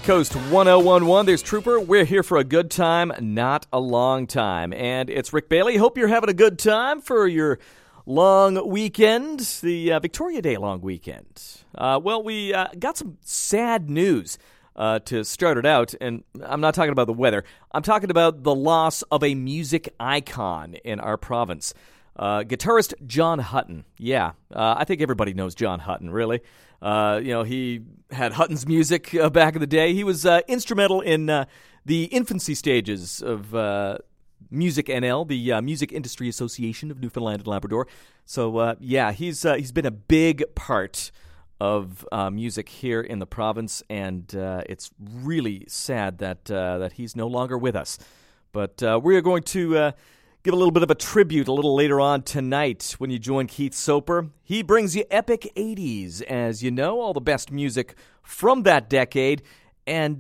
Coast 1011. There's Trooper. We're here for a good time, not a long time. And it's Rick Bailey. Hope you're having a good time for your long weekend, the Victoria Day long weekend. We got some sad news to start it out. And I'm not talking about the weather. I'm talking about the loss of a music icon in our province. Guitarist John Hutton. Yeah, I think everybody knows John Hutton, really. He had Hutton's music back in the day. He was instrumental in the infancy stages of Music NL, the Music Industry Association of Newfoundland and Labrador. So, he's been a big part of music here in the province, and it's really sad that he's no longer with us. But we are going to give a little bit of a tribute a little later on tonight when you join Keith Soper. He brings you epic 80s, as you know, all the best music from that decade. And,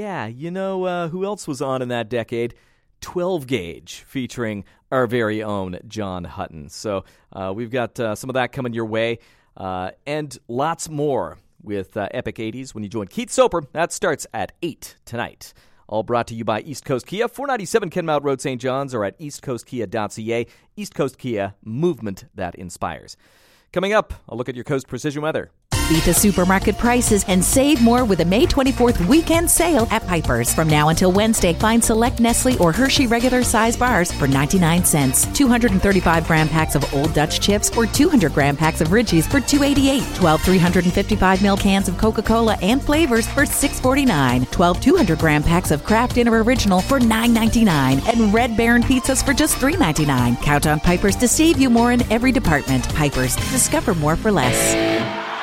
who else was on in that decade? 12 Gauge, featuring our very own John Hutton. So we've got some of that coming your way, and lots more with epic 80s when you join Keith Soper. That starts at 8 tonight. All brought to you by East Coast Kia, 497 Kenmount Road, St. John's, or at eastcoastkia.ca. East Coast Kia, movement that inspires. Coming up, a look at your Coast Precision Weather. Beat the supermarket prices and save more with a May 24th weekend sale at Piper's. From now until Wednesday, find select Nestle or Hershey regular size bars for 99 cents. 235-gram packs of Old Dutch chips or 200-gram packs of Ridgies for $2.88. 12 355ml cans of Coca-Cola and flavors for $6.49. 12 200-gram packs of Kraft Dinner Original for $9.99. And Red Baron pizzas for just $3.99. Count on Piper's to save you more in every department. Piper's, discover more for less.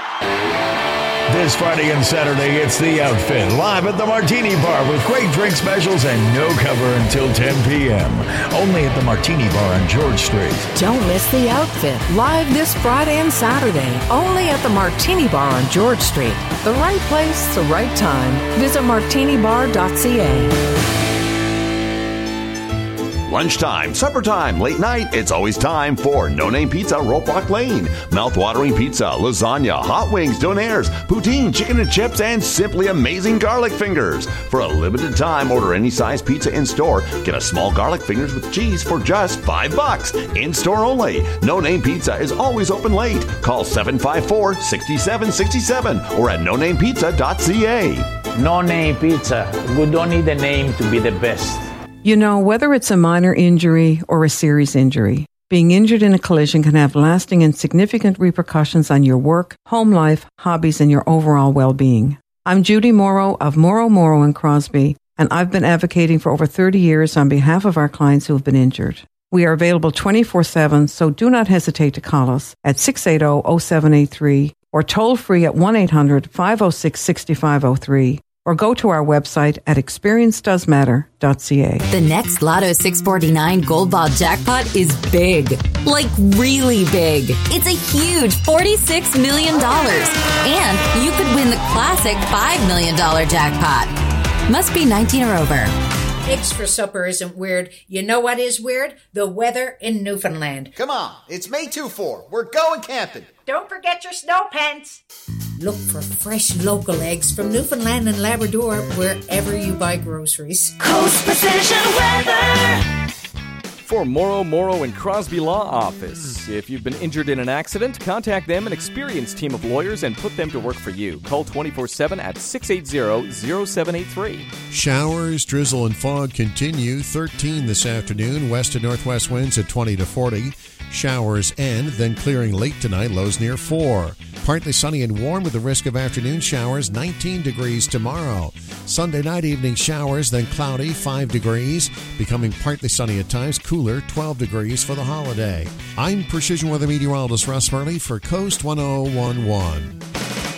This Friday and Saturday, it's The Outfit, live at the Martini Bar with great drink specials and no cover until 10 p.m. Only at the Martini Bar on George Street. Don't miss The Outfit, live this Friday and Saturday, only at the Martini Bar on George Street. The right place, the right time. Visit martinibar.ca. Lunchtime, supper time, late night, it's always time for No Name Pizza, Rope Walk Lane. Mouth-watering pizza, lasagna, hot wings, donaires, poutine, chicken and chips, and simply amazing garlic fingers. For a limited time, order any size pizza in-store. Get a small garlic fingers with cheese for just $5. In-store only. No Name Pizza is always open late. Call 754-6767 or at nonamepizza.ca. No Name Pizza. We don't need a name to be the best. You know, whether it's a minor injury or a serious injury, being injured in a collision can have lasting and significant repercussions on your work, home life, hobbies, and your overall well-being. I'm Judy Morrow of Morrow & Crosby, and I've been advocating for over 30 years on behalf of our clients who have been injured. We are available 24/7, so do not hesitate to call us at 680-0783 or toll free at 1-800-506-6503. Or go to our website at experiencedoesmatter.ca. The next Lotto 649 Gold Ball jackpot is big. Like really big. It's a huge $46 million. And you could win the classic $5 million jackpot. Must be 19 or over. Eggs for supper isn't weird. You know what is weird? The weather in Newfoundland. Come on, it's May 2-4. We're going camping. Don't forget your snow pants. Look for fresh local eggs from Newfoundland and Labrador wherever you buy groceries. Coast Precision Weather. For Morrow and Crosby Law Office. If you've been injured in an accident, contact them, an experienced team of lawyers, and put them to work for you. Call 24/7 at 680-0783. Showers, drizzle, and fog continue. 13 this afternoon. West to northwest winds at 20 to 40. Showers end, then clearing late tonight, lows near 4. Partly sunny and warm with the risk of afternoon showers, 19 degrees tomorrow. Sunday night, evening showers, then cloudy, 5 degrees. Becoming partly sunny at times, cooler, 12 degrees for the holiday. I'm Precision Weather Meteorologist Russ Murley for Coast 1011.